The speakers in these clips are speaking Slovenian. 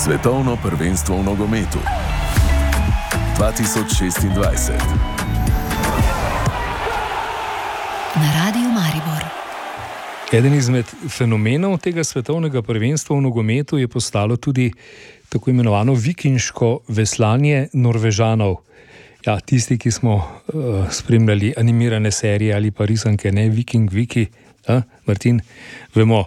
Svetovno prvenstvo v nogometu 2026 na Radiu Maribor. Eden izmed fenomenov tega svetovnega prvenstva v nogometu je postalo tudi tako imenovano vikinško veslanje Norvežanov. Ja, tisti, ki smo spremljali animirane serije ali pa risanke, ne Viking Viki, Martin, vemo,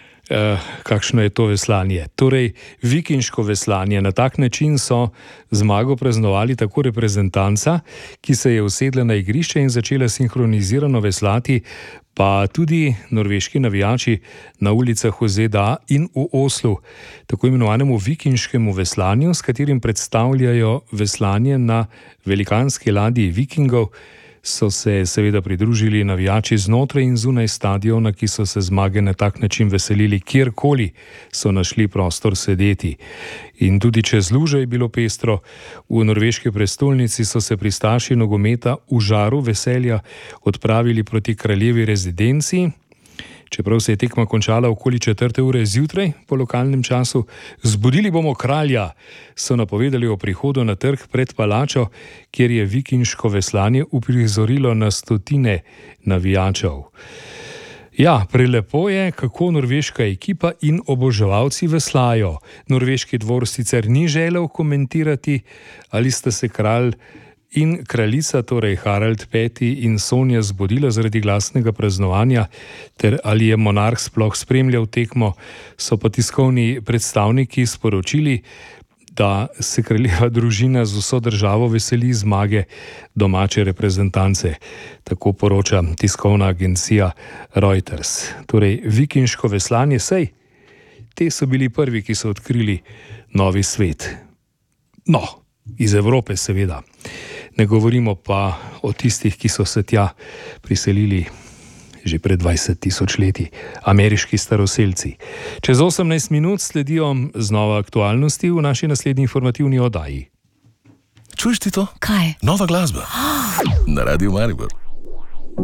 kakšno je to veslanje. Torej, vikinško veslanje. Na tak način so zmago praznovali tako reprezentanca, ki se je usedla na igrišče in začela sinhronizirano veslati, pa tudi norveški navijači na ulicah v ZDA in v Oslu, tako imenovanemu vikinškemu veslanju, s katerim predstavljajo veslanje na velikanski ladji vikingov, so se seveda pridružili navijači znotraj in zunaj stadiona, ki so se zmage na tak način veselili, kjerkoli so našli prostor sedeti. In tudi čez lužo je bilo pestro. V norveški prestolnici so se pristaši nogometa v žaru veselja odpravili proti kraljevi rezidenci. Čeprav se je tekma končala okoli 4. ure zjutraj po lokalnem času, zbudili bomo kralja, so napovedali o prihodu na trg pred palačo, kjer je vikinško veslanje uprizorilo na stotine navijačev. Ja, prelepo je, kako norveška ekipa in oboževalci veslajo. Norveški dvor sicer ni želel komentirati, ali sta se kralj in kraljica, torej Harald V. in Sonja, zbudila zaradi glasnega praznovanja, ter ali je monarh sploh spremljal tekmo, so pa tiskovni predstavniki sporočili, da se kraljeva družina z vso državo veseli zmage domače reprezentance. Tako poroča tiskovna agencija Reuters. Torej, vikinško veslanje, sej, te so bili prvi, ki so odkrili novi svet. No, iz Evrope seveda. Ne govorimo pa o tistih, ki so se tja priselili že pred 20.000 leti, ameriški staroselci. Čez 18 minut sledijo znova aktualnosti v naši naslednji informativni oddaji. Čuješ ti to? Kaj? Nova glasba na Radiu Maribor.